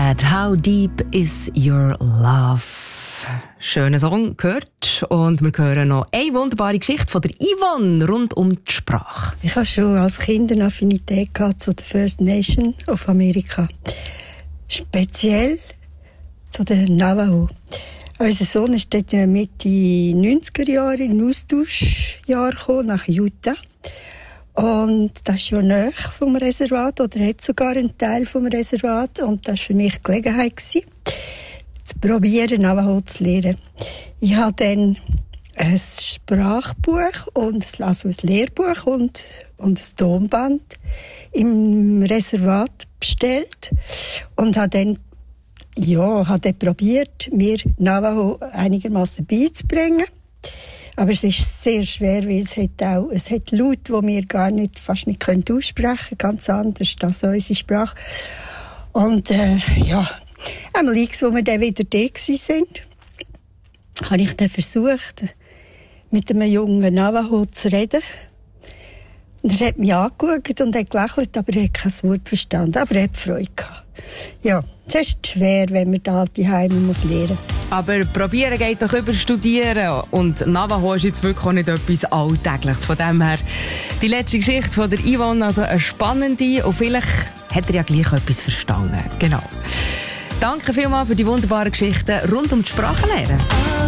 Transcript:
Bad, How Deep Is Your Love? Schöner Song gehört. Und wir hören noch eine wunderbare Geschichte von der Yvonne rund um die Sprache. Ich hatte schon als Kind eine Affinität zu der First Nation of Amerika. Speziell zu den Navajo. Unser Sohn ist dort Mitte 90er Jahre in ein Austauschjahr gekommen, nach Utah. Und das ist ja nahe vom Reservat, oder hat sogar einen Teil vom Reservat. Und das war für mich die Gelegenheit, zu probieren, Navajo zu lernen. Ich habe dann ein Sprachbuch und ein Lehrbuch und ein Tonband im Reservat bestellt und habe dann probiert, mir Navajo einigermaßen beizubringen. Aber es ist sehr schwer, weil es hat Laute, die wir fast nicht aussprechen können, ganz anders als unsere Sprache. Und einmal X, wo wir dann wieder da waren, habe ich dann versucht, mit einem jungen Navajo zu reden. Und er hat mich angeschaut und hat gelächelt, aber er hat kein Wort verstanden. Aber er hat Freude gehabt. Ja, es ist schwer, wenn man da die Heime lernen muss. Aber probieren geht doch über Studieren. Und Navajo ist jetzt wirklich auch nicht etwas Alltägliches. Von dem her, die letzte Geschichte von der Yvonne, also eine spannende. Und vielleicht hat er ja gleich etwas verstanden. Genau. Danke vielmals für die wunderbaren Geschichten rund um die Sprachenlehre.